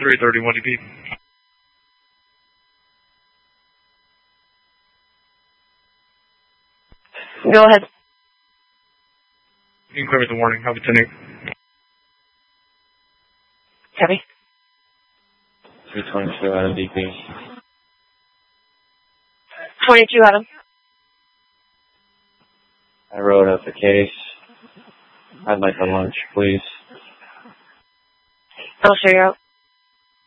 331 EP. Go ahead. You can clear with the warning. Have a 10-8. Copy. 322 Adam DP. 22 Adam. I wrote up the case. I'd like a lunch, please. I'll show you out.